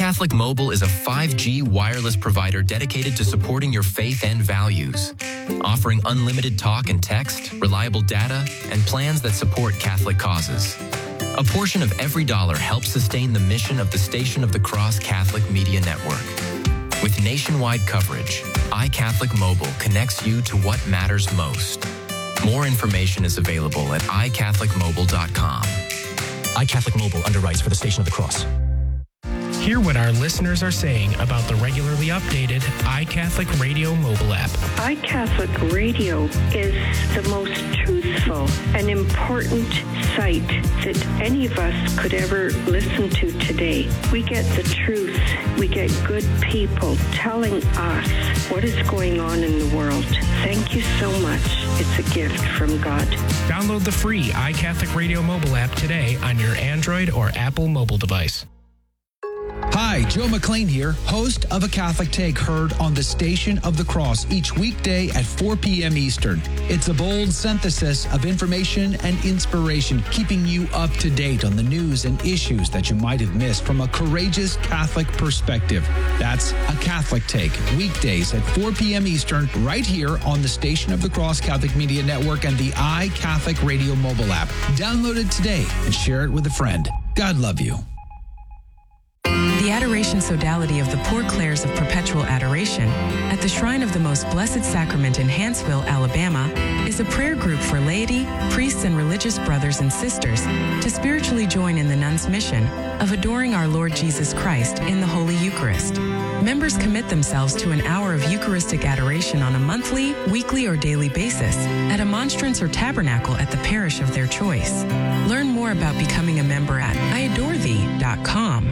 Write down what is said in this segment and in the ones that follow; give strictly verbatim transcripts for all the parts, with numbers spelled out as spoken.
iCatholic Mobile is a five G wireless provider dedicated to supporting your faith and values, offering unlimited talk and text, reliable data, and plans that support Catholic causes. A portion of every dollar helps sustain the mission of the Station of the Cross Catholic Media Network. With nationwide coverage, iCatholic Mobile connects you to what matters most. More information is available at i catholic mobile dot com. iCatholic Mobile underwrites for the Station of the Cross. Hear what our listeners are saying about the regularly updated iCatholic Radio mobile app. iCatholic Radio is the most truthful and important site that any of us could ever listen to today. We get the truth. We get good people telling us what is going on in the world. Thank you so much. It's a gift from God. Download the free iCatholic Radio mobile app today on your Android or Apple mobile device. Hi, Joe McLean here, host of A Catholic Take, heard on the Station of the Cross each weekday at four p.m. Eastern. It's a bold synthesis of information and inspiration, keeping you up to date on the news and issues that you might have missed from a courageous Catholic perspective. That's A Catholic Take, weekdays at four p.m. Eastern, right here on the Station of the Cross Catholic Media Network and the iCatholic Radio mobile app. Download it today and share it with a friend. God love you. The Adoration Sodality of the Poor Clares of Perpetual Adoration at the Shrine of the Most Blessed Sacrament in Hanceville, Alabama, is a prayer group for laity, priests, and religious brothers and sisters to spiritually join in the nuns' mission of adoring our Lord Jesus Christ in the Holy Eucharist. Members commit themselves to an hour of Eucharistic adoration on a monthly, weekly, or daily basis at a monstrance or tabernacle at the parish of their choice. Learn more about becoming a member at i adore thee dot com.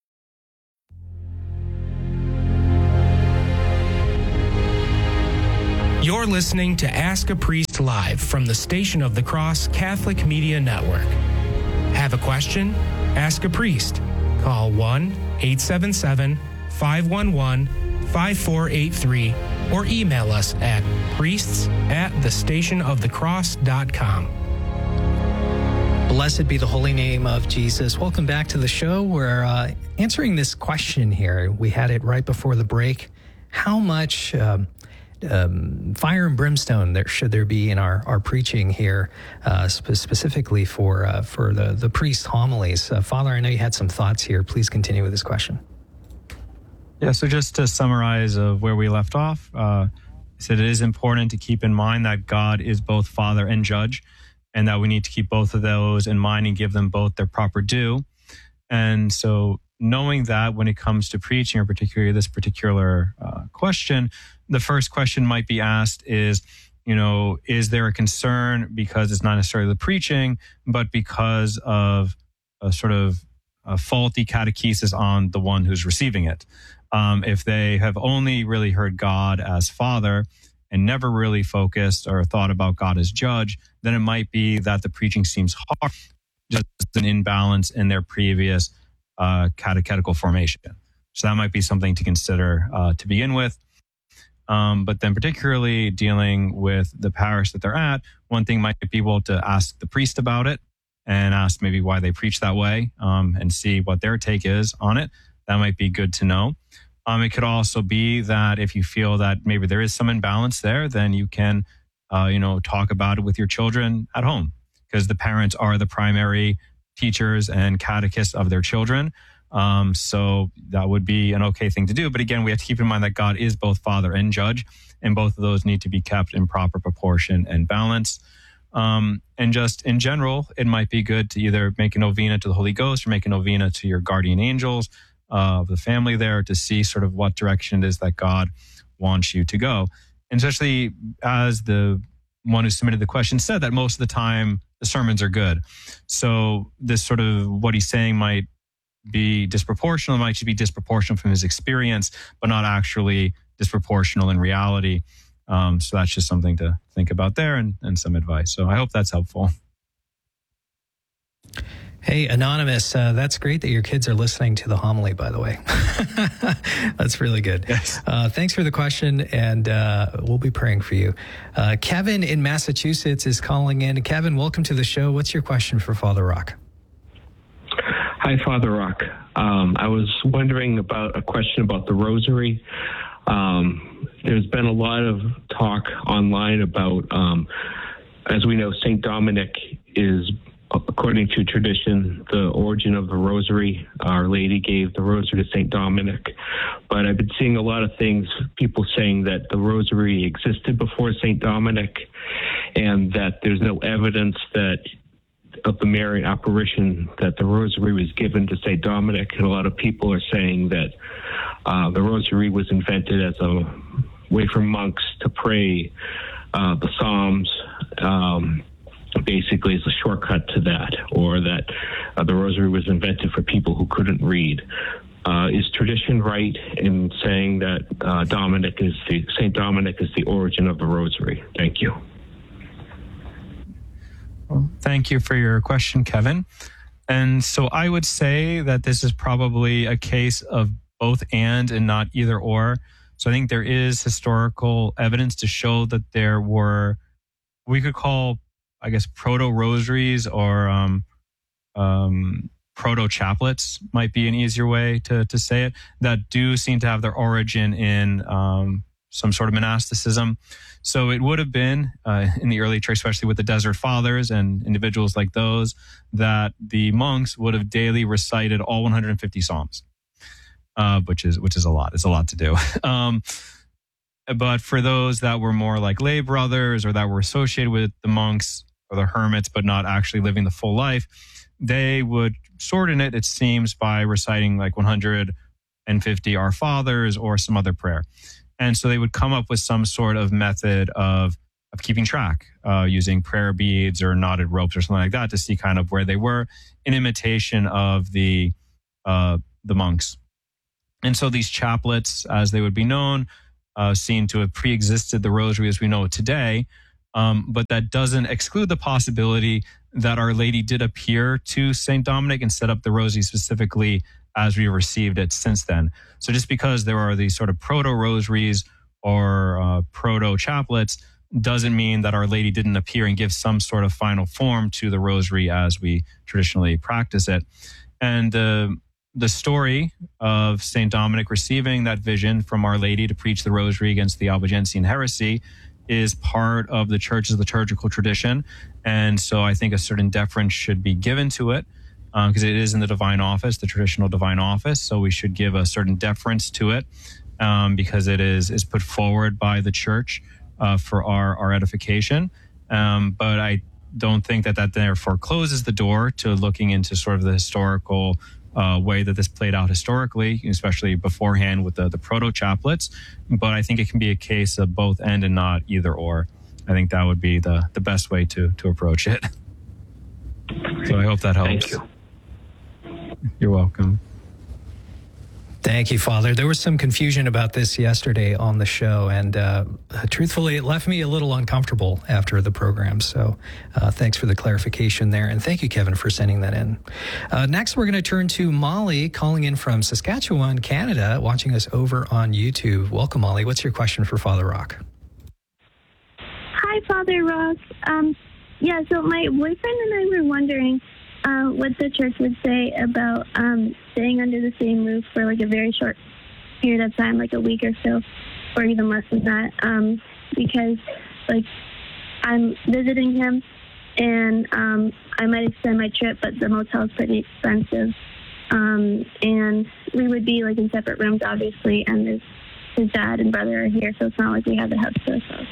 You're listening to Ask a Priest Live from the Station of the Cross Catholic Media Network. Have a question? Ask a priest. Call one eight seven seven, five one one, five four eight three or email us at priests at the station of the cross dot com. Blessed be the holy name of Jesus. Welcome back to the show. We're uh, answering this question here. We had it right before the break. How much um, um, fire and brimstone there should there be in our, our preaching here, uh, spe- specifically for uh, for the, the priest homilies? Uh, Father, I know you had some thoughts here. Please continue with this question. Yeah, so just to summarize of where we left off, uh, I said it is important to keep in mind that God is both Father and Judge, and that we need to keep both of those in mind and give them both their proper due. And so knowing that when it comes to preaching, or particularly this particular uh, question, the first question might be asked is, you know, is there a concern because it's not necessarily the preaching, but because of a sort of a faulty catechesis on the one who's receiving it? Um, if they have only really heard God as Father and never really focused or thought about God as Judge, then it might be that the preaching seems hard, just an imbalance in their previous uh, catechetical formation. So that might be something to consider uh, to begin with. Um, but then particularly dealing with the parish that they're at, one thing might be able to ask the priest about it and ask maybe why they preach that way, um, and see what their take is on it. That might be good to know. Um, it could also be that if you feel that maybe there is some imbalance there, then you can, uh, you know, talk about it with your children at home, because the parents are the primary teachers and catechists of their children. Um, so that would be an okay thing to do. But again, we have to keep in mind that God is both Father and Judge, and both of those need to be kept in proper proportion and balance. Um, and just in general, it might be good to either make a novena to the Holy Ghost or make a novena to your guardian angels uh, of the family there to see sort of what direction it is that God wants you to go. And especially as the one who submitted the question said, that most of the time the sermons are good. So this sort of what he's saying might be disproportional, might just be disproportional from his experience, but not actually disproportional in reality. Um, so that's just something to think about there, and, and some advice. So I hope that's helpful. Hey, Anonymous, uh, that's great that your kids are listening to the homily, by the way. That's really good. Yes. Uh, thanks for the question, and uh, we'll be praying for you. Uh, Kevin in Massachusetts is calling in. Kevin, welcome to the show. What's your question for Father Rock? Hi, Hi, Father Rock. Um, I was wondering about a question about the Rosary. Um, there's been a lot of talk online about, um, as we know, Saint Dominic is, according to tradition, the origin of the Rosary. Our Lady gave the Rosary to Saint Dominic. But I've been seeing a lot of things, people saying that the Rosary existed before Saint Dominic and that there's no evidence that of the Marian apparition that the Rosary was given to Saint Dominic. And a lot of people are saying that uh, the Rosary was invented as a way for monks to pray uh, the Psalms, um, basically as a shortcut to that, or that uh, the Rosary was invented for people who couldn't read. Uh, is tradition right in saying that uh, Dominic is the Saint Dominic is the origin of the Rosary? Thank you. Well, thank you for your question, Kevin. And so I would say that this is probably a case of both and and not either or. So I think there is historical evidence to show that there were, we could call, I guess, proto-rosaries or um, um, proto-chaplets might be an easier way to, to say it, that do seem to have their origin in um, some sort of monasticism. So it would have been uh, in the early church, especially with the Desert Fathers and individuals like those, that the monks would have daily recited all one hundred fifty Psalms, uh, which is which is a lot. It's a lot to do. Um, but for those that were more like lay brothers or that were associated with the monks or the hermits, but not actually living the full life, they would shorten it, it seems, by reciting like one hundred fifty Our Fathers or some other prayer. And so they would come up with some sort of method of, of keeping track, uh, using prayer beads or knotted ropes or something like that to see kind of where they were in imitation of the uh, the monks. And so these chaplets, as they would be known, uh, seem to have pre-existed the Rosary as we know it today. Um, but that doesn't exclude the possibility that Our Lady did appear to Saint Dominic and set up the Rosary specifically as we received it since then. So just because there are these sort of proto-rosaries or uh, proto-chaplets doesn't mean that Our Lady didn't appear and give some sort of final form to the Rosary as we traditionally practice it. And uh, the story of Saint Dominic receiving that vision from Our Lady to preach the Rosary against the Albigensian heresy is part of the Church's liturgical tradition. And so I think a certain deference should be given to it, because uh, it is in the divine office, the traditional divine office. So we should give a certain deference to it um, because it is is put forward by the church uh, for our, our edification. Um, but I don't think that that therefore closes the door to looking into sort of the historical uh, way that this played out historically, especially beforehand with the, the proto-chaplets. But I think it can be a case of both and and not either or. I think that would be the, the best way to, to approach it. So I hope that helps. Thank you. You're welcome. Thank you, Father. There was some confusion about this yesterday on the show, and uh, truthfully, it left me a little uncomfortable after the program. So uh, thanks for the clarification there, and thank you, Kevin, for sending that in. Uh, next, we're going to turn to Molly, calling in from Saskatchewan, Canada, watching us over on YouTube. Welcome, Molly. What's your question for Father Rock? Hi, Father Rock. Um, yeah, so my boyfriend and I were wondering uh, what the church would say about um, staying under the same roof for like a very short period of time, like a week or so, or even less than that, um, because like I'm visiting him and um, I might extend my trip, but the motel's pretty expensive, um, and we would be like in separate rooms, obviously, and his, his dad and brother are here, so it's not like we have the house to ourselves.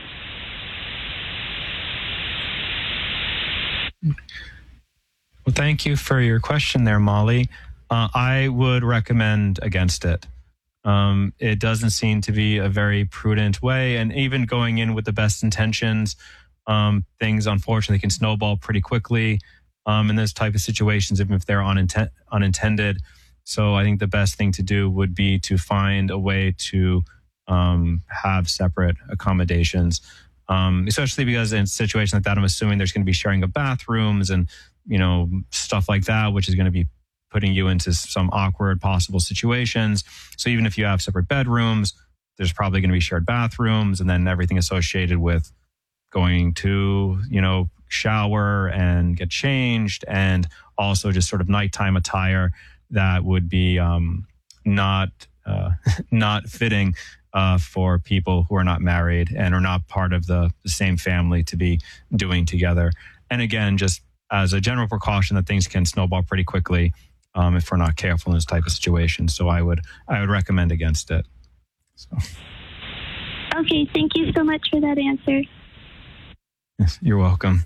Well, thank you for your question there, Molly. Uh, I would recommend against it. Um, it doesn't seem to be a very prudent way, and even going in with the best intentions, um, things unfortunately can snowball pretty quickly um, in this type of situations, even if they're uninten- unintended. So I think the best thing to do would be to find a way to um, have separate accommodations. Um, especially because in a situation like that, I'm assuming there's going to be sharing of bathrooms and, you know, stuff like that, which is going to be putting you into some awkward possible situations. So even if you have separate bedrooms, there's probably going to be shared bathrooms and then everything associated with going to, you know, shower and get changed, and also just sort of nighttime attire that would be um, not uh, not fitting uh, for people who are not married and are not part of the, the same family to be doing together. And again, just as a general precaution that things can snowball pretty quickly um, if we're not careful in this type of situation. So I would I would recommend against it. So. Okay, thank you so much for that answer. Yes, you're welcome.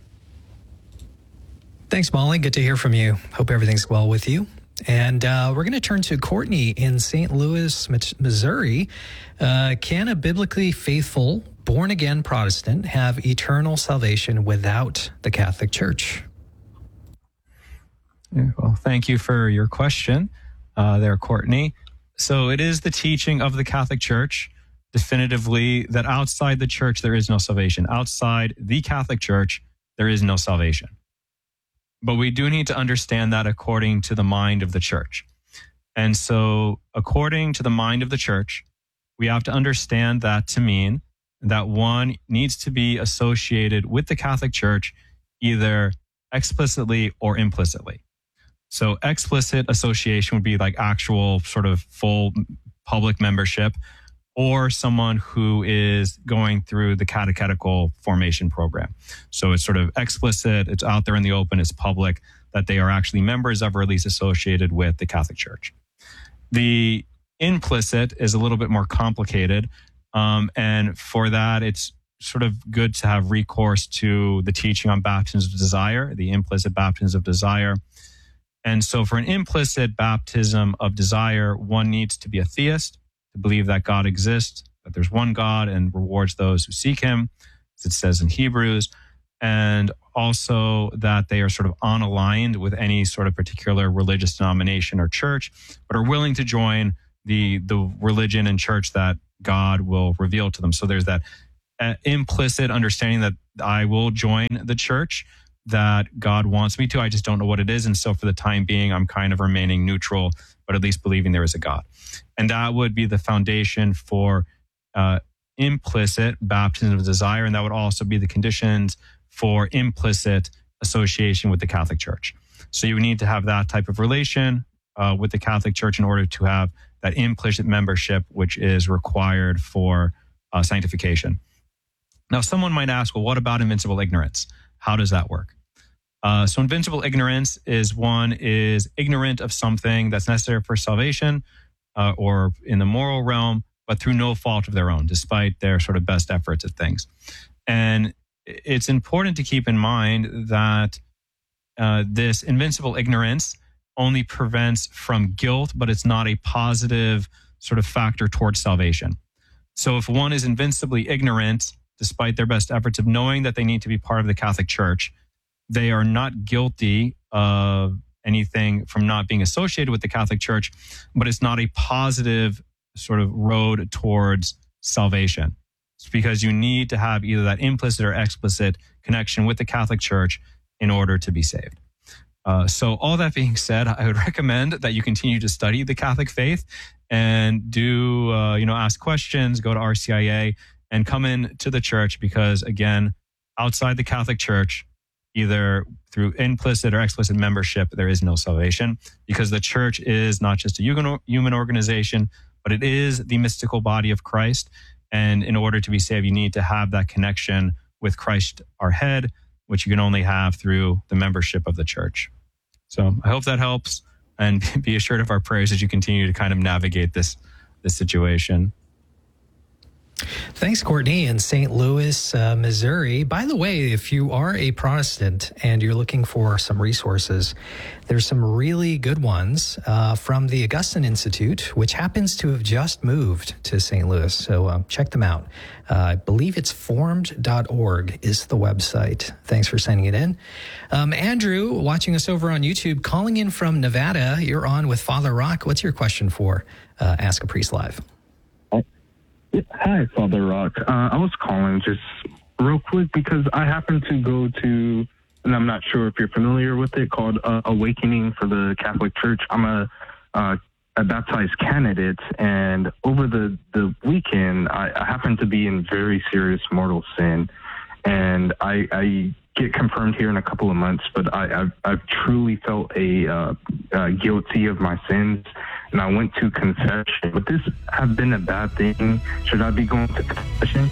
Thanks, Molly. Good to hear from you. Hope everything's well with you. And uh, we're going to turn to Courtney in Saint Louis, Missouri. Uh, can a biblically faithful, born-again Protestant have eternal salvation without the Catholic Church? Yeah, well, thank you for your question uh, there, Courtney. So it is the teaching of the Catholic Church definitively that outside the church, there is no salvation. Outside the Catholic Church, there is no salvation. But we do need to understand that according to the mind of the church. And so according to the mind of the church, we have to understand that to mean that one needs to be associated with the Catholic Church either explicitly or implicitly. So explicit association would be like actual sort of full public membership, or someone who is going through the catechetical formation program. So it's sort of explicit, it's out there in the open, it's public, that they are actually members of or at least associated with the Catholic Church. The implicit is a little bit more complicated. Um, and for that, it's sort of good to have recourse to the teaching on baptisms of desire, the implicit baptisms of desire. And so for an implicit baptism of desire, one needs to be a theist, to believe that God exists, that there's one God and rewards those who seek him, as it says in Hebrews, and also that they are sort of unaligned with any sort of particular religious denomination or church, but are willing to join the, the religion and church that God will reveal to them. So there's that uh, implicit understanding that I will join the church that God wants me to. I just don't know what it is. And so for the time being, I'm kind of remaining neutral, but at least believing there is a God. And that would be the foundation for uh, implicit baptism of desire. And that would also be the conditions for implicit association with the Catholic Church. So you would need to have that type of relation uh, with the Catholic Church in order to have that implicit membership, which is required for uh, sanctification. Now, someone might ask, well, what about invincible ignorance? How does that work? Uh, so invincible ignorance is one is ignorant of something that's necessary for salvation uh, or in the moral realm, but through no fault of their own, despite their sort of best efforts at things. And it's important to keep in mind that uh, this invincible ignorance only prevents from guilt, but it's not a positive sort of factor towards salvation. So if one is invincibly ignorant, despite their best efforts of knowing that they need to be part of the Catholic Church, they are not guilty of anything from not being associated with the Catholic Church, but it's not a positive sort of road towards salvation. It's because you need to have either that implicit or explicit connection with the Catholic Church in order to be saved. Uh, so all that being said, I would recommend that you continue to study the Catholic faith and do, uh, you know, ask questions, go to R C I A, and come in to the church because, again, outside the Catholic Church, either through implicit or explicit membership, there is no salvation because the church is not just a human organization, but it is the mystical body of Christ. And in order to be saved, you need to have that connection with Christ, our head, which you can only have through the membership of the church. So I hope that helps, and be assured of our prayers as you continue to kind of navigate this, this situation. Thanks, Courtney, in Saint Louis, uh, Missouri. By the way, if you are a Protestant and you're looking for some resources, there's some really good ones uh, from the Augustine Institute, which happens to have just moved to Saint Louis. So uh, check them out. Uh, I believe it's formed dot org is the website. Thanks for sending it in. Um, Andrew, watching us over on YouTube, calling in from Nevada. You're on with Father Rock. What's your question for uh, Ask a Priest Live? Hi, Father Rock. Uh, I was calling just real quick because I happen to go to, and I'm not sure if you're familiar with it, called uh, Awakening for the Catholic Church. I'm a, uh, a baptized candidate, and over the, the weekend, I, I happened to be in very serious mortal sin. And I, I get confirmed here in a couple of months, but I, I've, I've truly felt a uh, uh, guilty of my sins, and I went to confession. Would this have been a bad thing? Should I be going to confession?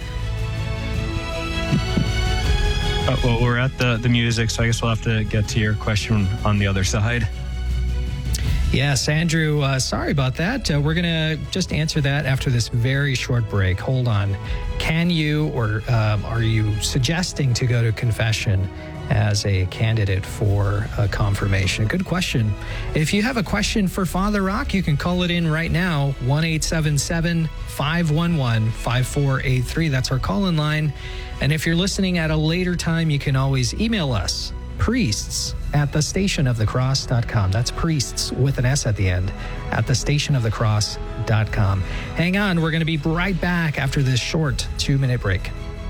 Uh, well, we're at the, the music, so I guess we'll have to get to your question on the other side. Yes, Andrew, uh, sorry about that. Uh, we're going to just answer that after this very short break. Hold on. Can you or um, are you suggesting to go to confession as a candidate for a confirmation? Good question. If you have a question for Father Rock, you can call it in right now, one eight seven seven, five one one, five four eight three. That's our call-in line. And if you're listening at a later time, you can always email us, priests at the station of the cross dot com. That's priests with an S at the end at the station of the cross dot com. Hang on, we're going to be right back after this short two-minute break.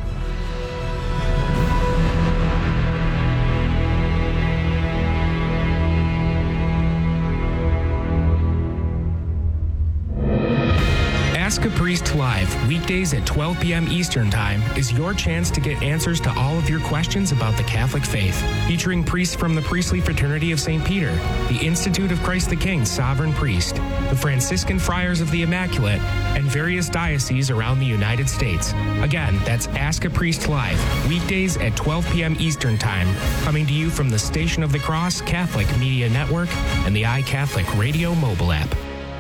Ask a Priest Live, weekdays at twelve p.m. Eastern Time, is your chance to get answers to all of your questions about the Catholic faith. Featuring priests from the Priestly Fraternity of Saint Peter, the Institute of Christ the King Sovereign Priest, the Franciscan Friars of the Immaculate, and various dioceses around the United States. Again, that's Ask a Priest Live, weekdays at twelve p.m. Eastern Time, coming to you from the Station of the Cross Catholic Media Network and the iCatholic Radio mobile app.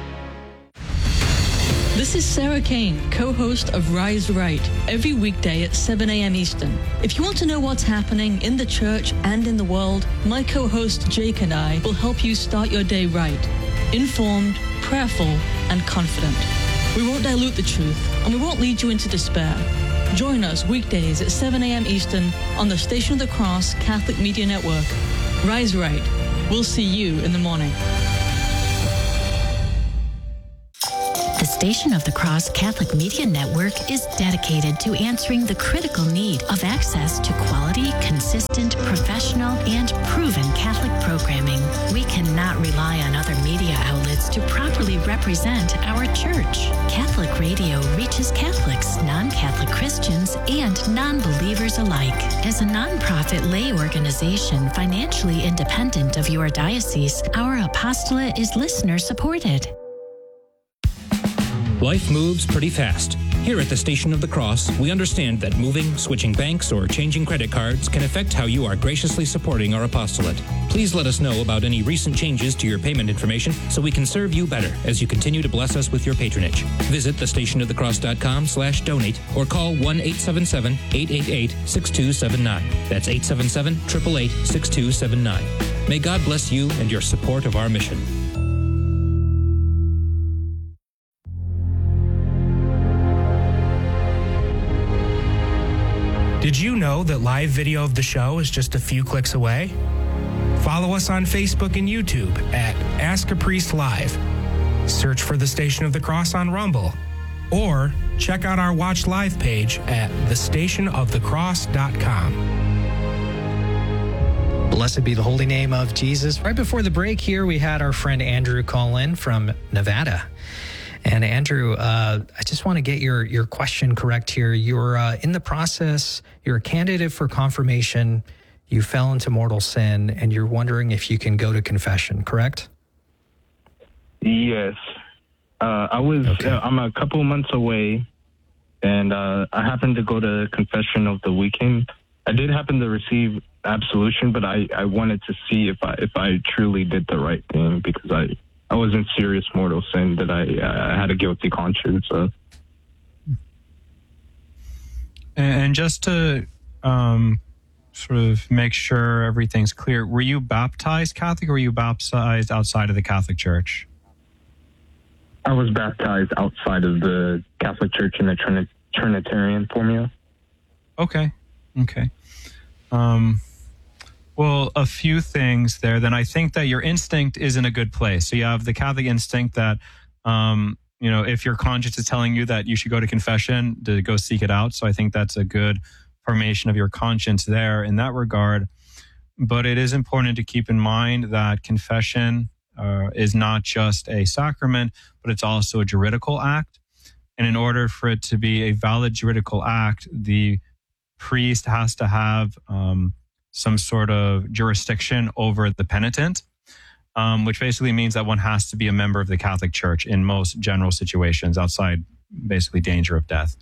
This is Sarah Kane, co-host of Rise Right, every weekday at seven a.m. Eastern. If you want to know what's happening in the church and in the world, my co-host Jake and I will help you start your day right, informed, prayerful, and confident. We won't dilute the truth, and we won't lead you into despair. Join us weekdays at seven a.m. Eastern on the Station of the Cross Catholic Media Network. Rise Right. We'll see you in the morning. The Station of the Cross Catholic Media Network is dedicated to answering the critical need of access to quality, consistent, professional, and proven Catholic programming. We cannot rely on other media outlets to properly represent our church. Catholic Radio reaches Catholics, non-Catholic Christians, and non-believers alike. As a nonprofit lay organization financially independent of your diocese, our apostolate is listener-supported. Life moves pretty fast. Here at the Station of the Cross, we understand that moving, switching banks, or changing credit cards can affect how you are graciously supporting our apostolate. Please let us know about any recent changes to your payment information so we can serve you better as you continue to bless us with your patronage. Visit the station of the cross dot com slash donate or call one eight seven seven, eight eight eight, six two seven nine. That's eight seven seven, eight eight eight, six two seven nine. May God bless you and your support of our mission. Did you know that live video of the show is just a few clicks away? Follow us on Facebook and YouTube at Ask a Priest Live. Search for the Station of the Cross on Rumble. Or check out our Watch Live page at the station of the cross dot com. Blessed be the holy name of Jesus. Right before the break here, we had our friend Andrew call in from Nevada. And Andrew, uh, I just want to get your, your question correct here. You're uh, in the process, you're a candidate for confirmation, you fell into mortal sin, and you're wondering if you can go to confession, correct? Yes. Uh, I was, okay. uh, I'm a couple of months away, and uh, I happened to go to confession over the weekend. I did happen to receive absolution, but I, I wanted to see if I, if I truly did the right thing, because I... I was in serious mortal sin, that I uh, had a guilty conscience of. And just to um, sort of make sure everything's clear, were you baptized Catholic or were you baptized outside of the Catholic Church? I was baptized outside of the Catholic Church in the Trini- Trinitarian formula. Okay. Okay. Um, Well, a few things there. Then I think that your instinct is in a good place. So you have the Catholic instinct that, um, you know, if your conscience is telling you that you should go to confession, to go seek it out. So I think that's a good formation of your conscience there in that regard. But it is important to keep in mind that confession uh, is not just a sacrament, but it's also a juridical act. And in order for it to be a valid juridical act, the priest has to have um, some sort of jurisdiction over the penitent, um, which basically means that one has to be a member of the Catholic Church in most general situations outside basically danger of death.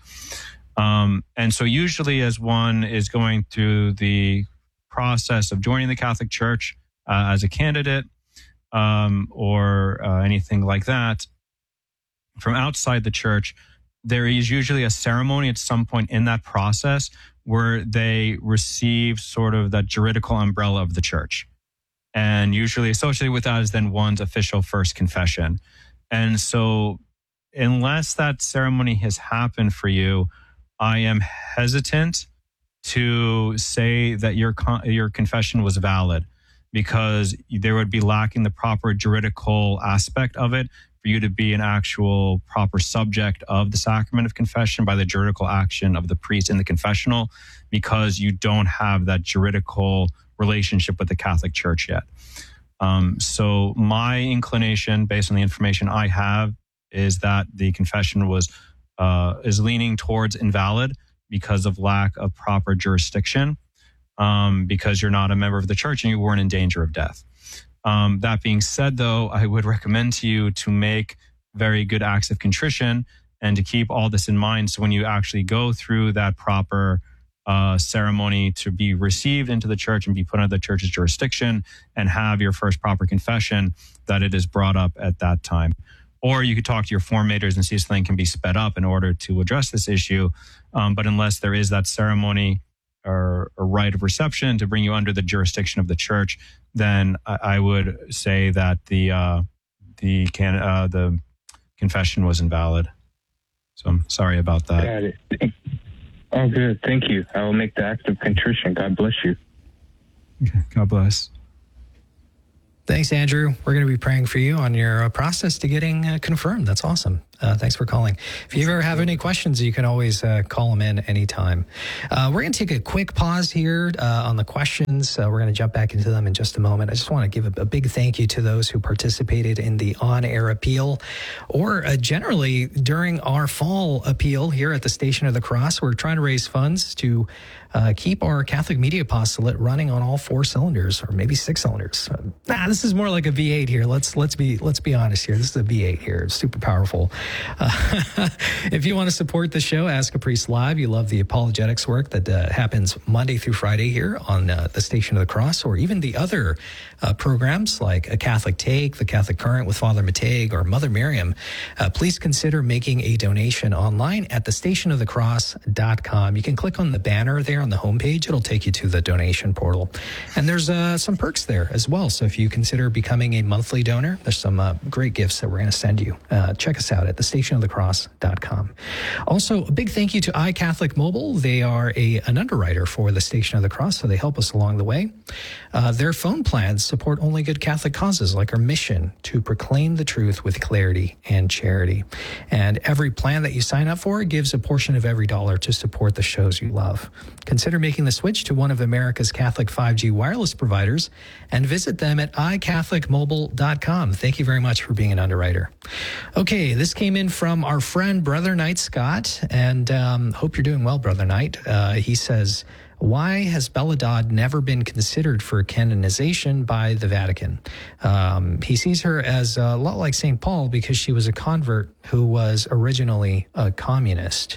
Um, and so usually as one is going through the process of joining the Catholic Church uh, as a candidate um, or uh, anything like that, from outside the church, there is usually a ceremony at some point in that process where they receive sort of that juridical umbrella of the church. And usually associated with that is then one's official first confession. And so unless that ceremony has happened for you, I am hesitant to say that your con- your confession was valid, because there would be lacking the proper juridical aspect of it for you to be an actual proper subject of the sacrament of confession by the juridical action of the priest in the confessional, because you don't have that juridical relationship with the Catholic Church yet. Um, so my inclination, based on the information I have, is that the confession was uh, is leaning towards invalid because of lack of proper jurisdiction, um, because you're not a member of the church and you weren't in danger of death. Um, that being said, though, I would recommend to you to make very good acts of contrition and to keep all this in mind. So when you actually go through that proper uh, ceremony to be received into the church and be put under the church's jurisdiction and have your first proper confession, that it is brought up at that time. Or you could talk to your formators and see if something can be sped up in order to address this issue. Um, but unless there is that ceremony or a rite of reception to bring you under the jurisdiction of the church, then I, I would say that the uh, the can uh, the confession was invalid. So I'm sorry about that. Got it. Oh, good. Thank you. I will make the act of contrition. God bless you. Okay. God bless. Thanks, Andrew. We're going to be praying for you on your uh, process to getting uh, confirmed. That's awesome. Uh, thanks for calling. If you ever have any questions, you can always uh, call them in anytime. Uh, we're going to take a quick pause here uh, on the questions. Uh, we're going to jump back into them in just a moment. I just want to give a, a big thank you to those who participated in the on-air appeal, or uh, generally during our fall appeal here at the Station of the Cross. We're trying to raise funds to uh, keep our Catholic Media Apostolate running on all four cylinders, or maybe six cylinders. Uh, nah, this is more like a V eight here. Let's let's be let's be honest here. This is a V eight here. It's super powerful. Uh, if you want to support the show, Ask a Priest Live, you love the apologetics work that uh, happens Monday through Friday here on uh, the Station of the Cross, or even the other uh, programs like A Catholic Take, The Catholic Current with Father Mateg, or Mother Miriam, uh, please consider making a donation online at the station of the cross dot com. You can click on the banner there on the homepage. It'll take you to the donation portal. And there's uh, some perks there as well. So if you consider becoming a monthly donor, there's some uh, great gifts that we're going to send you. Uh, check us out at the station of the cross dot com. Also, a big thank you to iCatholic Mobile. They are a, an underwriter for the Station of the Cross, so they help us along the way. Uh, their phone plans support only good Catholic causes, like our mission to proclaim the truth with clarity and charity. And every plan that you sign up for gives a portion of every dollar to support the shows you love. Consider making the switch to one of America's Catholic five G wireless providers and visit them at i catholic mobile dot com. Thank you very much for being an underwriter. Okay, this came in from our friend Brother Knight Scott, and um, hope you're doing well, Brother Knight. Uh, he says, why has Bella Dodd never been considered for canonization by the Vatican? Um, he sees her as a lot like Saint Paul because she was a convert who was originally a communist.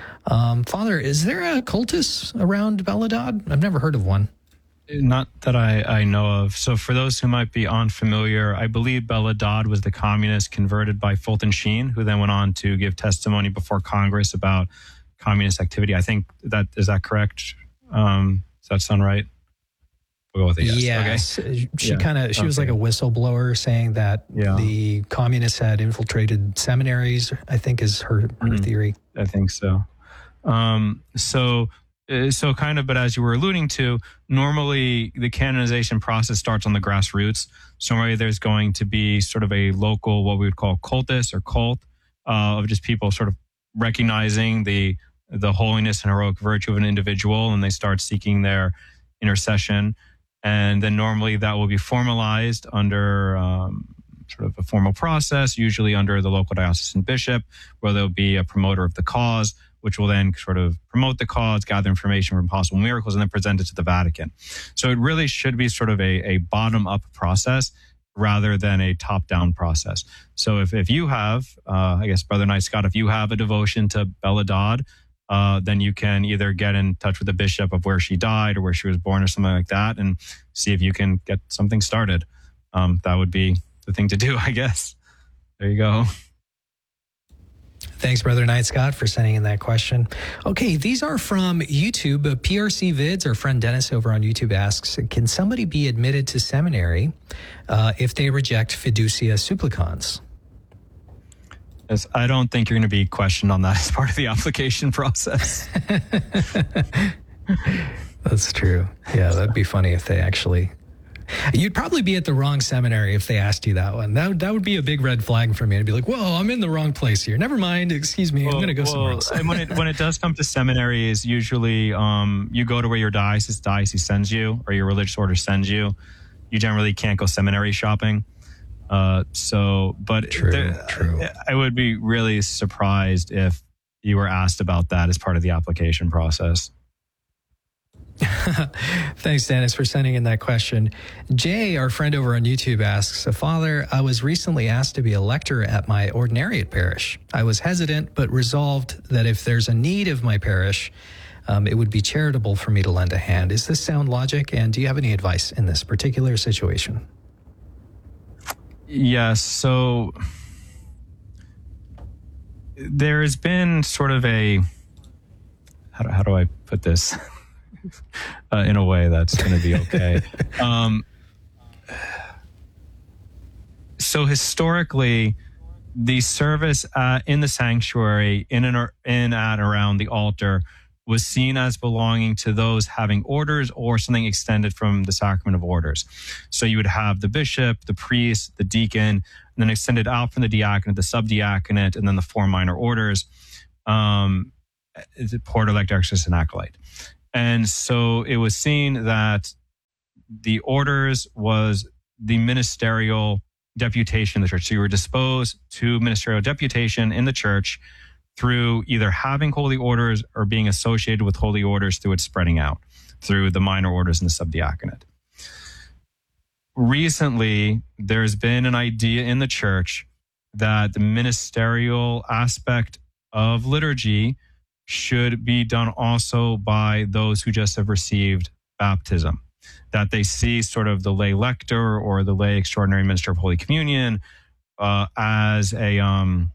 Um, Father, is there a cultus around Bella Dodd? I've never heard of one. Not that I, I know of. So for those who might be unfamiliar, I believe Bella Dodd was the communist converted by Fulton Sheen, who then went on to give testimony before Congress about communist activity. I think that, is that correct? Um, does that sound right? We'll go with a yes. Yes. Okay. She Yeah. kind of, she Okay. was like a whistleblower saying that Yeah. the communists had infiltrated seminaries, I think is her, her Mhm. theory. I think so. Um, so, uh, so kind of, but as you were alluding to, normally the canonization process starts on the grassroots. So normally there's going to be sort of a local, what we would call cultus or cult, uh, of just people sort of recognizing the, the holiness and heroic virtue of an individual, and they start seeking their intercession. And then normally that will be formalized under, um, sort of a formal process, usually under the local diocesan bishop, where there'll be a promoter of the cause, which will then sort of promote the cause, gather information from possible miracles, and then present it to the Vatican. So it really should be sort of a, a bottom-up process rather than a top-down process. So if, if you have, uh, I guess, Brother Knight Scott, if you have a devotion to Bella Dodd, uh, then you can either get in touch with the bishop of where she died or where she was born or something like that and see if you can get something started. Um, that would be the thing to do, I guess. There you go. Thanks, Brother Knight Scott, for sending in that question. Okay, these are from YouTube. Uh, P R C Vids, our friend Dennis over on YouTube asks, can somebody be admitted to seminary uh, if they reject fiducia supplicans? Yes, I don't think you're going to be questioned on that as part of the application process. That's true. Yeah, that'd be funny if they actually... You'd probably be at the wrong seminary if they asked you that one. That, that would be a big red flag for me. I'd be like, whoa, I'm in the wrong place here. Never mind. Excuse me. Well, I'm going to go well, somewhere else. and when it when it does come to seminaries, usually um, you go to where your diocese, diocese sends you or your religious order sends you. You generally can't go seminary shopping. Uh, so, but true, there, true. I would be really surprised if you were asked about that as part of the application process. Thanks, Dennis, for sending in that question. Jay, our friend over on YouTube, asks, Father, I was recently asked to be a lector at my ordinariate parish. I was hesitant, but resolved that if there's a need of my parish, um, it would be charitable for me to lend a hand. Is this sound logic? And do you have any advice in this particular situation? Yes. So there's been sort of a, how do, how do I put this? Uh, in a way that's going to be okay. um, so historically, the service uh, in the sanctuary, in and or, in and around the altar, was seen as belonging to those having orders or something extended from the sacrament of orders. So you would have the bishop, the priest, the deacon, and then extended out from the diaconate, the subdiaconate, and then the four minor orders, um, porter, lector, exorcist, and acolyte. And so it was seen that the orders was the ministerial deputation in the church. So you were disposed to ministerial deputation in the church through either having holy orders or being associated with holy orders through its spreading out through the minor orders and the subdiaconate. Recently, there's been an idea in the church that the ministerial aspect of liturgy should be done also by those who just have received baptism, that they see sort of the lay lector or the lay extraordinary minister of Holy Communion uh, as a um,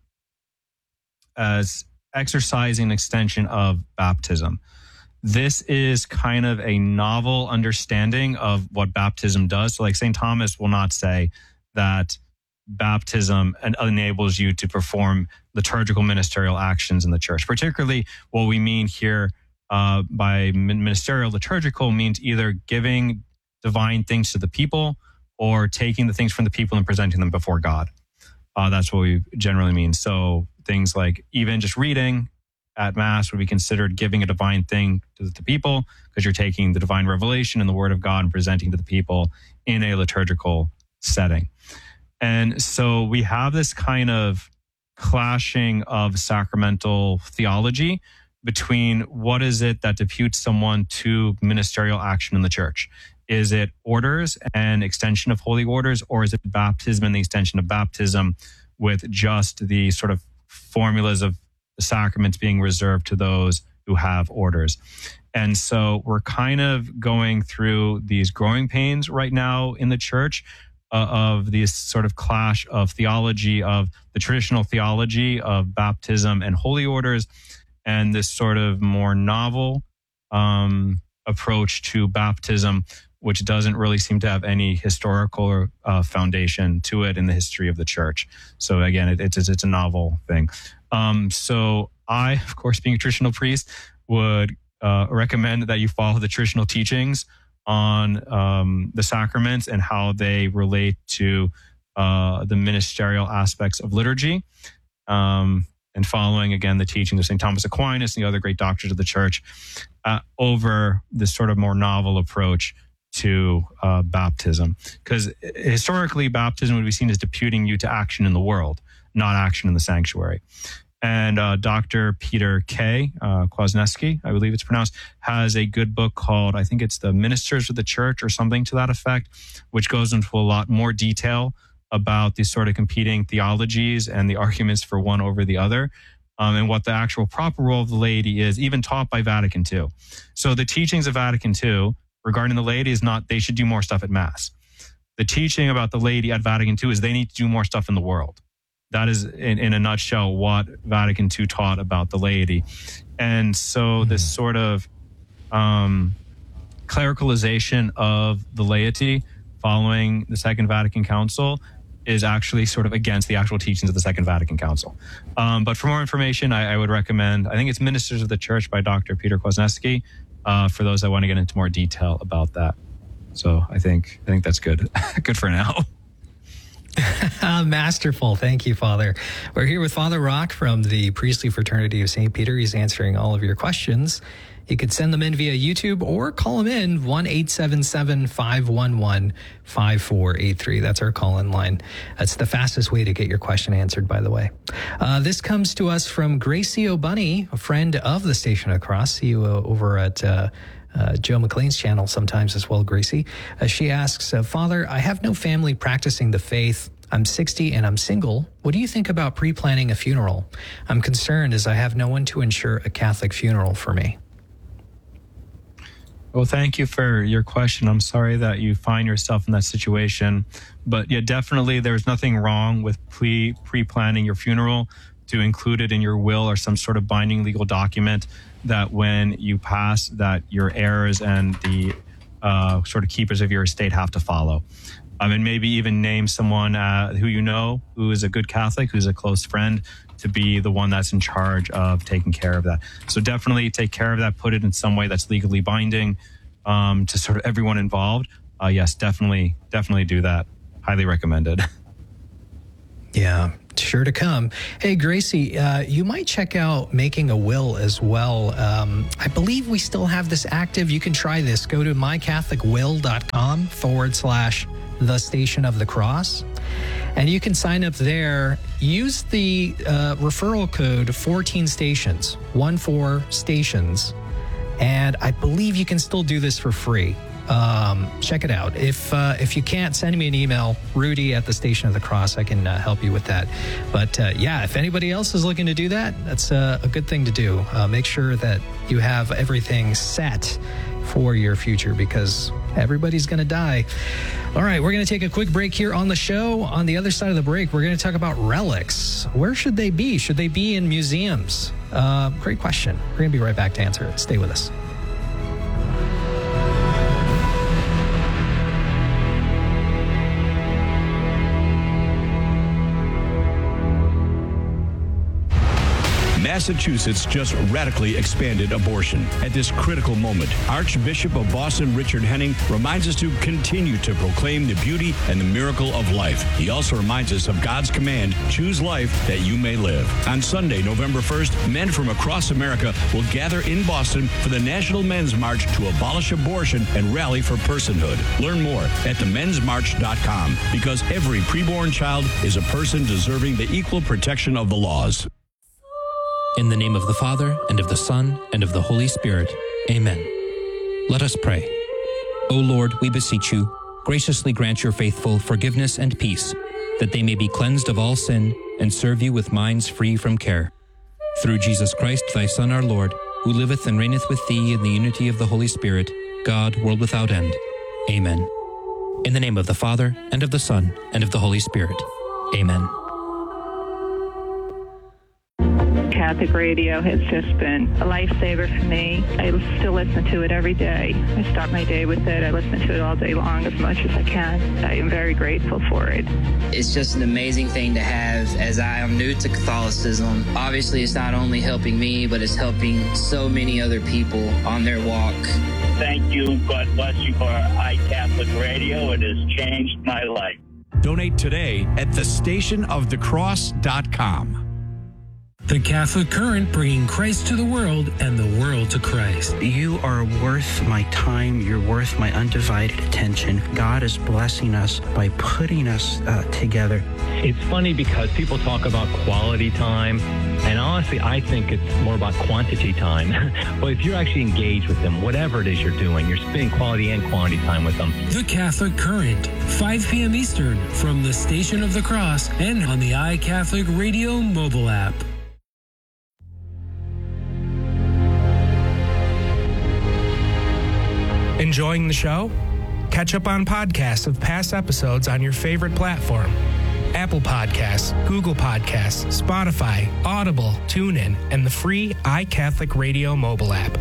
as exercising an extension of baptism. This is kind of a novel understanding of what baptism does. So like Saint Thomas will not say that baptism enables you to perform liturgical ministerial actions in the church. Particularly what we mean here uh, by ministerial liturgical means either giving divine things to the people or taking the things from the people and presenting them before God. Uh, that's what we generally mean. So things like even just reading at Mass would be considered giving a divine thing to the people because you're taking the divine revelation and the Word of God and presenting to the people in a liturgical setting. And so we have this kind of clashing of sacramental theology between what is it that deputes someone to ministerial action in the church. Is it orders and extension of holy orders, or is it baptism and the extension of baptism with just the sort of formulas of the sacraments being reserved to those who have orders? And so we're kind of going through these growing pains right now in the church uh, of this sort of clash of theology, of the traditional theology of baptism and holy orders, and this sort of more novel um, approach to baptism, which doesn't really seem to have any historical uh, foundation to it in the history of the church. So again, it, it's, it's a novel thing. Um, so I, of course, being a traditional priest, would uh, recommend that you follow the traditional teachings on um, the sacraments and how they relate to uh, the ministerial aspects of liturgy. Um, and following, again, the teachings of Saint Thomas Aquinas and the other great doctors of the church uh, over this sort of more novel approach to uh, baptism. Because historically, baptism would be seen as deputing you to action in the world, not action in the sanctuary. And uh, Doctor Peter K. Uh, Kwasniewski, I believe it's pronounced, has a good book called, I think it's The Ministers of the Church or something to that effect, which goes into a lot more detail about these sort of competing theologies and the arguments for one over the other, um, and what the actual proper role of the laity is, even taught by Vatican Two. So the teachings of Vatican Two regarding the laity is not they should do more stuff at Mass. The teaching about the laity at Vatican Two is they need to do more stuff in the world. That is, in, in a nutshell, what Vatican Two taught about the laity. And so this sort of um, clericalization of the laity following the Second Vatican Council is actually sort of against the actual teachings of the Second Vatican Council. Um, but for more information, I, I would recommend, I think it's Ministers of the Church by Doctor Peter Kwasniewski, uh, for those that want to get into more detail about that. So I think I think that's good. Good for now. Masterful. Thank you, Father. We're here with Father Rock from the Priestly Fraternity of Saint Peter. He's answering all of your questions. You could send them in via YouTube or call him in one eight seven seven, five one one, five four eight three. That's our call-in line. That's the fastest way to get your question answered, by the way. Uh, this comes to us from Gracie O'Bunny, a friend of the Station of the Cross. See you uh, over at uh, uh, Joe McLean's channel sometimes as well, Gracie. Uh, she asks, uh, Father, I have no family practicing the faith. I'm sixty and I'm single. What do you think about pre-planning a funeral? I'm concerned as I have no one to ensure a Catholic funeral for me. Well, thank you for your question. I'm sorry that you find yourself in that situation. But yeah, definitely there's nothing wrong with pre, pre-planning your funeral, to include it in your will or some sort of binding legal document that when you pass, that your heirs and the uh, sort of keepers of your estate have to follow. Um, and maybe even name someone uh, who you know who is a good Catholic, who's a close friend, to be the one that's in charge of taking care of that. So definitely take care of that, put it in some way that's legally binding um, to sort of everyone involved. Uh, yes, definitely, definitely do that. Highly recommended. Yeah, sure to come. Hey, Gracie, uh, you might check out making a will as well. Um, I believe we still have this active. You can try this. Go to mycatholicwill.com forward slash the Station of the Cross. And you can sign up there. Use the uh, referral code fourteen stations, one four stations. And I believe you can still do this for free. Um, check it out. If uh, if you can't, send me an email, Rudy at the Station of the Cross. I can uh, help you with that. But uh, yeah, if anybody else is looking to do that, that's uh, a good thing to do. Uh, make sure that you have everything set for your future, because everybody's going to die. All right, we're going to take a quick break here on the show. On the other side of the break, we're going to talk about relics. Where should they be? Should they be in museums? Uh, great question. We're going to be right back to answer it. Stay with us. Massachusetts just radically expanded abortion. At this critical moment, Archbishop of Boston Richard Henning reminds us to continue to proclaim the beauty and the miracle of life. He also reminds us of God's command, choose life that you may live. On Sunday, November first, men from across America will gather in Boston for the National Men's March to abolish abortion and rally for personhood. Learn more at the men's march dot com, because every preborn child is a person deserving the equal protection of the laws. In the name of the Father, and of the Son, and of the Holy Spirit. Amen. Let us pray. O Lord, we beseech you, graciously grant your faithful forgiveness and peace, that they may be cleansed of all sin and serve you with minds free from care. Through Jesus Christ, thy Son, our Lord, who liveth and reigneth with thee in the unity of the Holy Spirit, God, world without end. Amen. In the name of the Father, and of the Son, and of the Holy Spirit. Amen. Catholic radio has just been a lifesaver for me. I still listen to it every day. I start my day with it. I listen to it all day long as much as I can. I am very grateful for it. It's just an amazing thing to have, as I am new to Catholicism. Obviously, it's not only helping me, but it's helping so many other people on their walk. Thank you. God bless you for iCatholic Radio. It has changed my life. Donate today at the station of the cross dot com. The Catholic Current, bringing Christ to the world and the world to Christ. You are worth my time. You're worth my undivided attention. God is blessing us by putting us uh, together. It's funny because people talk about quality time, and honestly, I think it's more about quantity time. But if you're actually engaged with them, whatever it is you're doing, you're spending quality and quantity time with them. The Catholic Current, five p.m. Eastern, from the Station of the Cross and on the iCatholic Radio mobile app. Enjoying the show? Catch up on podcasts of past episodes on your favorite platform. Apple Podcasts, Google Podcasts, Spotify, Audible, TuneIn, and the free iCatholic Radio mobile app.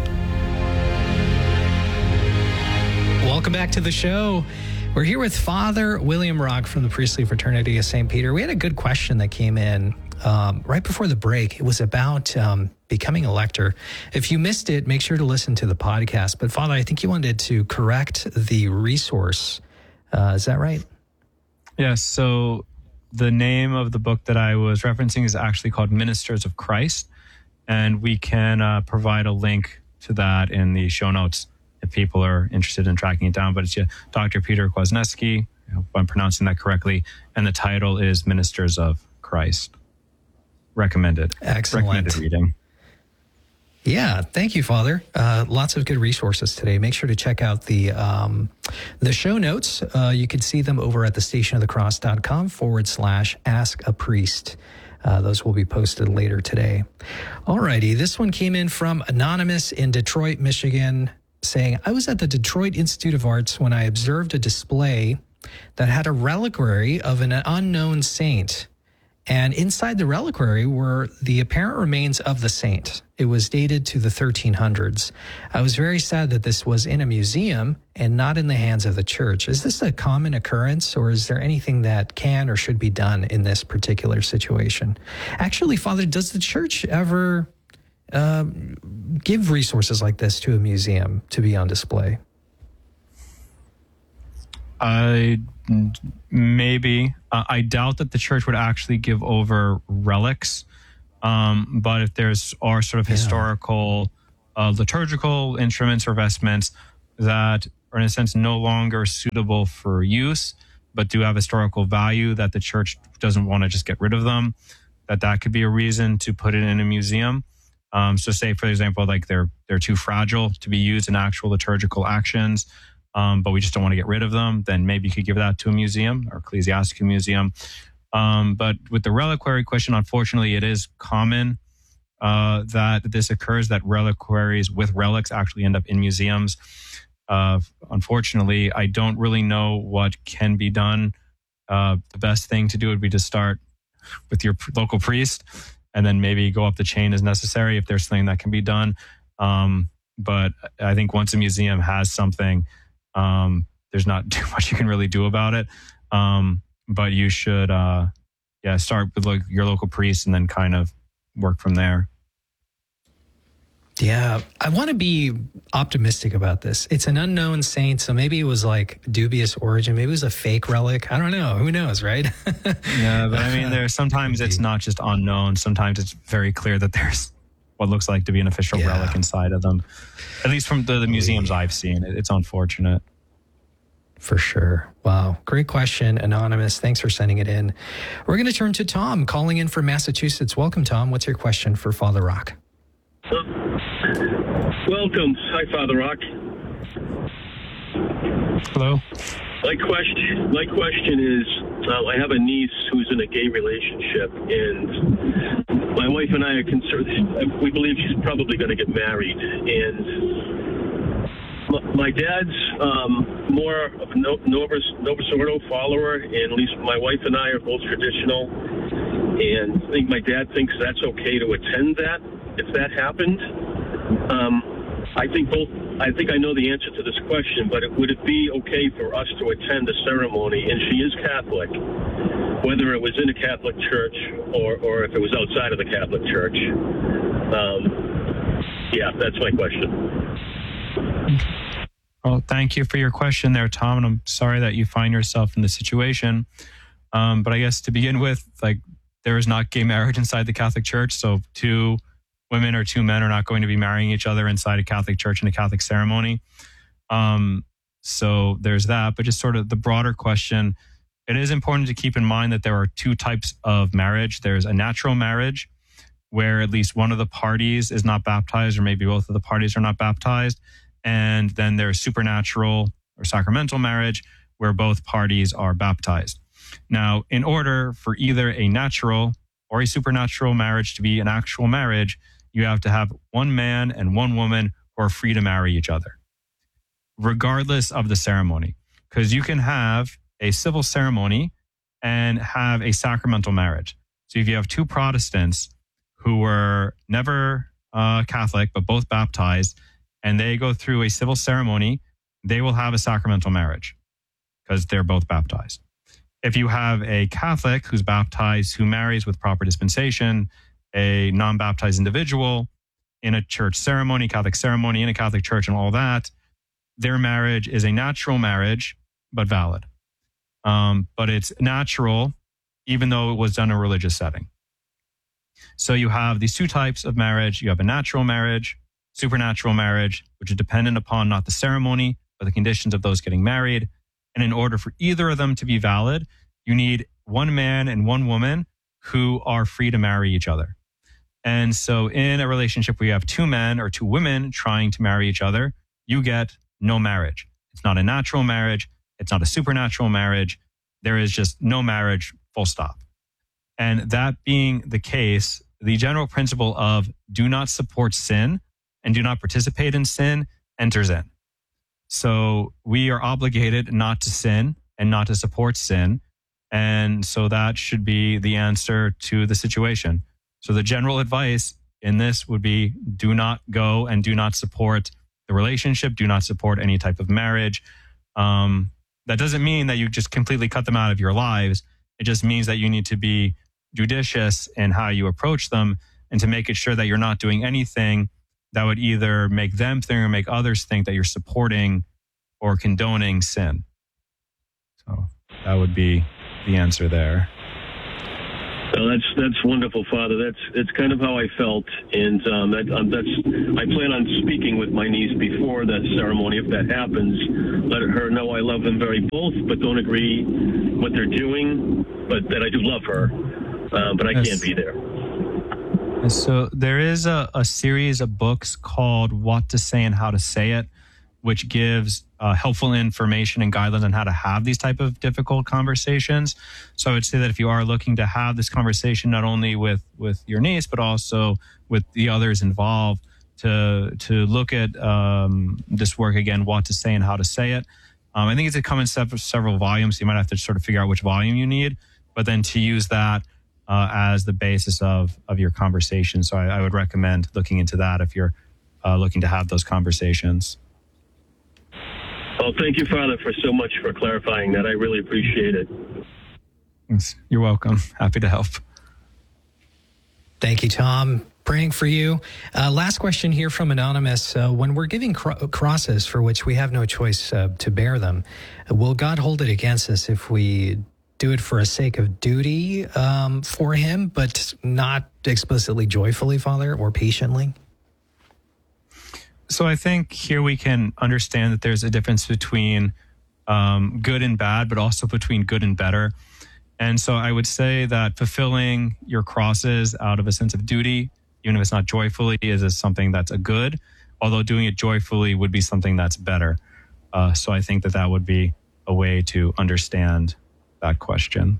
Welcome back to the show. We're here with Father William Rock from the Priestly Fraternity of Saint Peter. We had a good question that came in um, right before the break. It was about um, becoming a lector. If you missed it, make sure to listen to the podcast. But Father, I think you wanted to correct the resource. Uh, is that right? Yes. So the name of the book that I was referencing is actually called Ministers of Christ. And we can uh, provide a link to that in the show notes if people are interested in tracking it down. But it's uh, Doctor Peter Kwasniewski, I hope I'm pronouncing that correctly. And the title is Ministers of Christ. Recommended. Excellent. Recommended reading. Yeah, thank you, Father. Uh, lots of good resources today. Make sure to check out the um, the show notes. Uh, you can see them over at thestationofthecross.com forward slash ask a priest. Uh, those will be posted later today. All righty. This one came in from Anonymous in Detroit, Michigan, saying, I was at the Detroit Institute of Arts when I observed a display that had a reliquary of an unknown saint. And inside the reliquary were the apparent remains of the saint. It was dated to the thirteen hundreds. I was very sad that this was in a museum and not in the hands of the church. Is this a common occurrence, or is there anything that can or should be done in this particular situation? Actually, Father, does the church ever uh, give resources like this to a museum to be on display? I maybe. Uh, I doubt that the church would actually give over relics. Um, but if there's are sort of yeah. historical, uh, liturgical instruments or vestments that are in a sense no longer suitable for use, but do have historical value, that the church doesn't want to just get rid of them, that that could be a reason to put it in a museum. Um, so say, for example, like they're they're too fragile to be used in actual liturgical actions, um, but we just don't want to get rid of them, then maybe you could give that to a museum or ecclesiastical museum. Um, but with the reliquary question, unfortunately, it is common uh, that this occurs, that reliquaries with relics actually end up in museums. Uh, unfortunately, I don't really know what can be done. Uh, the best thing to do would be to start with your local priest and then maybe go up the chain as necessary if there's something that can be done. Um, but I think once a museum has something, um, there's not too much you can really do about it. Um, but you should, uh, yeah, start with like your local priest and then kind of work from there. Yeah, I want to be optimistic about this. It's an unknown saint, so maybe it was like dubious origin. Maybe it was a fake relic. I don't know. Who knows, right? Yeah, but I mean, there's sometimes it's not just unknown. Sometimes it's very clear that there's what looks like to be an official yeah. relic inside of them. At least from the, the museums I've seen, it's unfortunate. For sure. Wow. Great question, Anonymous. Thanks for sending it in. We're going to turn to Tom, calling in from Massachusetts. Welcome, Tom. What's your question for Father Rock? Welcome. Hi, Father Rock. Hello. My question, my question is, uh, I have a niece who's in a gay relationship, and my wife and I are concerned. We believe she's probably going to get married, and my dad's um, more of a Novus, Novus Ordo follower, and at least my wife and I are both traditional, and I think my dad thinks that's okay to attend that if that happened. Um, I think both. I think I know the answer to this question, but it, would it be okay for us to attend the ceremony? And she is Catholic, whether it was in a Catholic church or, or if it was outside of the Catholic church. Um, yeah, that's my question. Well, thank you for your question there, Tom, and I'm sorry that you find yourself in this situation. Um, but I guess to begin with, like there is not gay marriage inside the Catholic Church. So two women or two men are not going to be marrying each other inside a Catholic church in a Catholic ceremony. Um, so there's that. But just sort of the broader question, it is important to keep in mind that there are two types of marriage. There's a natural marriage, where at least one of the parties is not baptized, or maybe both of the parties are not baptized. And then there's supernatural or sacramental marriage, where both parties are baptized. Now, in order for either a natural or a supernatural marriage to be an actual marriage, you have to have one man and one woman who are free to marry each other, regardless of the ceremony. Because you can have a civil ceremony and have a sacramental marriage. So if you have two Protestants who were never uh, Catholic, but both baptized, and they go through a civil ceremony, they will have a sacramental marriage because they're both baptized. If you have a Catholic who's baptized, who marries with proper dispensation, a non-baptized individual in a church ceremony, Catholic ceremony, in a Catholic church and all that, their marriage is a natural marriage, but valid. Um, but it's natural, even though it was done in a religious setting. So you have these two types of marriage. You have a natural marriage, supernatural marriage, which is dependent upon not the ceremony, but the conditions of those getting married. And in order for either of them to be valid, you need one man and one woman who are free to marry each other. And so in a relationship where you have two men or two women trying to marry each other, you get no marriage. It's not a natural marriage. It's not a supernatural marriage. There is just no marriage, full stop. And that being the case, the general principle of do not support sin and do not participate in sin enters in. So we are obligated not to sin and not to support sin. And so that should be the answer to the situation. So the general advice in this would be do not go and do not support the relationship, do not support any type of marriage. Um, that doesn't mean that you just completely cut them out of your lives. It just means that you need to be judicious in how you approach them and to make it sure that you're not doing anything that would either make them think or make others think that you're supporting or condoning sin. So that would be the answer there. Well, that's that's wonderful, Father. That's it's kind of how I felt, and um, that, um, that's I plan on speaking with my niece before that ceremony. If that happens, let her know I love them very both, but don't agree what they're doing, but that I do love her, uh, but I yes. can't be there. So there is a, a series of books called What to Say and How to Say It, which gives uh, helpful information and guidelines on how to have these type of difficult conversations. So I would say that if you are looking to have this conversation, not only with, with your niece, but also with the others involved, to to look at um, this work again, What to Say and How to Say It. Um, I think it's a come in several, several volumes. So you might have to sort of figure out which volume you need, but then to use that uh, as the basis of, of your conversation. So I, I would recommend looking into that if you're uh, looking to have those conversations. Well, thank you, Father, for so much for clarifying that. I really appreciate it. Yes, you're welcome. Happy to help. Thank you, Tom. Praying for you. Uh, last question here from Anonymous. Uh, when we're giving cro- crosses for which we have no choice uh, to bear them, will God hold it against us if we do it for a sake of duty um, for him, but not explicitly joyfully, Father, or patiently? So I think here we can understand that there's a difference between um, good and bad, but also between good and better. And so I would say that fulfilling your crosses out of a sense of duty, even if it's not joyfully, is something that's a good, although doing it joyfully would be something that's better. Uh, so I think that that would be a way to understand that question.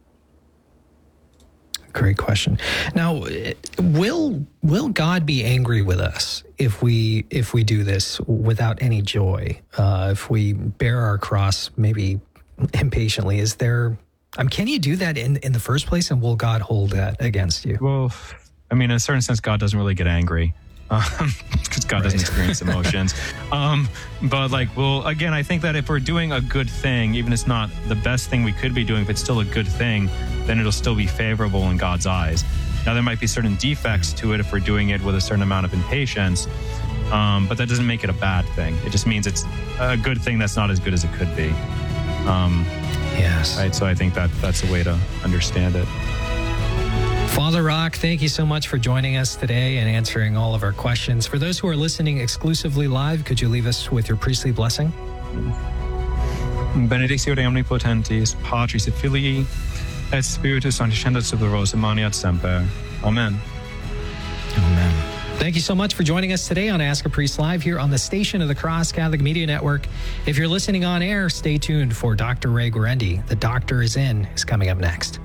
Great question. Now, will will God be angry with us if we if we do this without any joy? Uh, if we bear our cross maybe impatiently, is there? Um, can you do that in in the first place, and will God hold that against you? Well, I mean, in a certain sense, God doesn't really get angry. Because God right. doesn't experience emotions. Um, but like, well, again, I think that if we're doing a good thing, even if it's not the best thing we could be doing, if it's still a good thing, then it'll still be favorable in God's eyes. Now, there might be certain defects to it if we're doing it with a certain amount of impatience, um, but that doesn't make it a bad thing. It just means it's a good thing that's not as good as it could be. Um, yes. Right. So I think that that's a way to understand it. Father Rock, thank you so much for joining us today and answering all of our questions. For those who are listening exclusively live, could you leave us with your priestly blessing? Benedictio Dei Omnipotentis, Patris et Filii, et Spiritus Sancti, Scendat super vos, et maniat semper. Amen. Amen. Thank you so much for joining us today on Ask a Priest Live here on the Station of the Cross Catholic Media Network. If you're listening on air, stay tuned for Doctor Ray Guarendi. The Doctor is In is coming up next.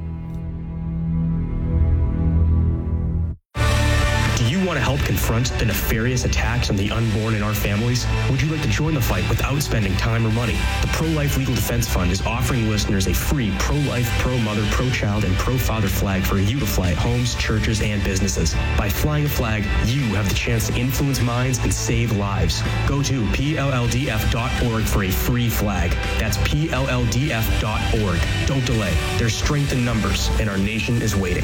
Do you want to help confront the nefarious attacks on the unborn in our families? Would you like to join the fight without spending time or money? The Pro-Life Legal Defense Fund is offering listeners a free pro-life, pro-mother, pro-child, and pro-father flag for you to fly at homes, churches, and businesses. By flying a flag, you have the chance to influence minds and save lives. Go to P L L D F dot org for a free flag. That's P L L D F dot org. Don't delay. There's strength in numbers, and our nation is waiting.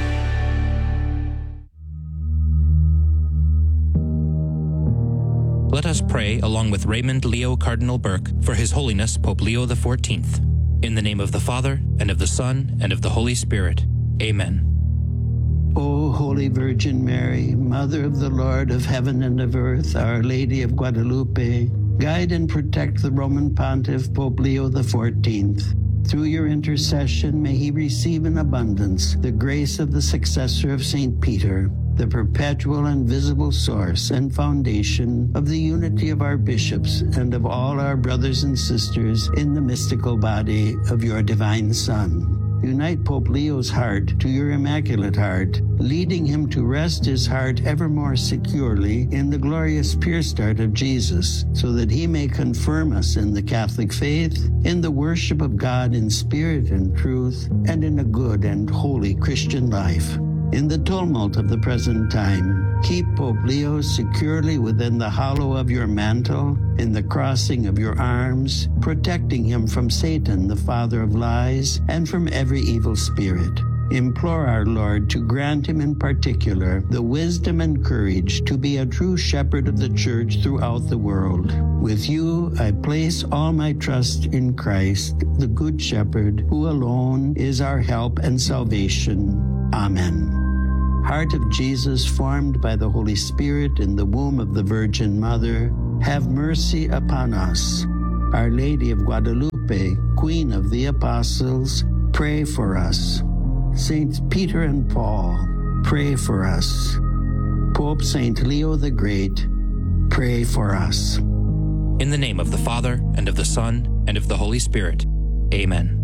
Let us pray along with Raymond Leo Cardinal Burke for His Holiness Pope Leo the fourteenth. In the name of the Father, and of the Son, and of the Holy Spirit. Amen. O Holy Virgin Mary, Mother of the Lord of heaven and of earth, Our Lady of Guadalupe, guide and protect the Roman Pontiff Pope Leo the fourteenth. Through your intercession, may he receive in abundance the grace of the successor of Saint Peter, the perpetual and visible source and foundation of the unity of our bishops and of all our brothers and sisters in the mystical body of your divine Son. Unite Pope Leo's heart to your Immaculate Heart, leading him to rest his heart ever more securely in the glorious pierced heart of Jesus, so that he may confirm us in the Catholic faith, in the worship of God in spirit and truth, and in a good and holy Christian life. In the tumult of the present time, keep Pope Leo securely within the hollow of your mantle, in the crossing of your arms, protecting him from Satan, the father of lies, and from every evil spirit. Implore our Lord to grant him in particular the wisdom and courage to be a true shepherd of the Church throughout the world. With you, I place all my trust in Christ, the Good Shepherd, who alone is our help and salvation. Amen. Heart of Jesus, formed by the Holy Spirit in the womb of the Virgin Mother, have mercy upon us. Our Lady of Guadalupe, Queen of the Apostles, pray for us. Saints Peter and Paul, pray for us. Pope Saint Leo the Great, pray for us. In the name of the Father, and of the Son, and of the Holy Spirit. Amen.